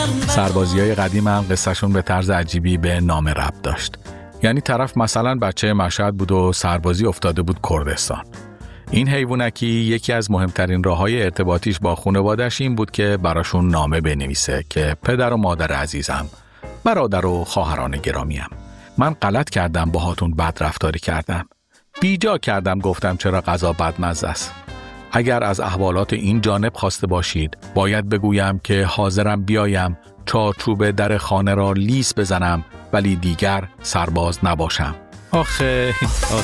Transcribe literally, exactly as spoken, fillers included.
سربازیای قدیم هم قصهشون به طرز عجیبی به نامه ربط داشت. یعنی طرف مثلا بچه مشهد بود و سربازی افتاده بود کردستان. این حیوانکی یکی از مهمترین راههای ارتباطیش با خانواده‌اش این بود که براشون نامه بنویسه که پدر و مادر عزیزم، برادر و خواهران گرامیم، من غلط کردم باهاتون بد رفتاری کردم. بیجا کردم گفتم چرا غذا بدمزه است. اگر از احوالات این جانب خواسته باشید باید بگویم که حاضرم بیایم چارچوب در خانه را لیس بزنم ولی دیگر سرباز نباشم. آخه آخه